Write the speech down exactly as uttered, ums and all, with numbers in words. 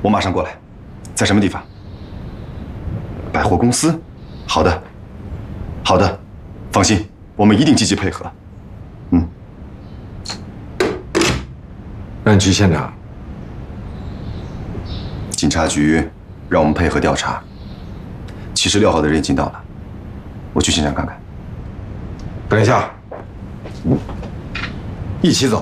我马上过来。在什么地方？百货公司。好的，好的，放心，我们一定积极配合。嗯。 任局县长， 警察局让我们配合调查。七十六号的人已经到了，我去现场看看。 等一下，一起走。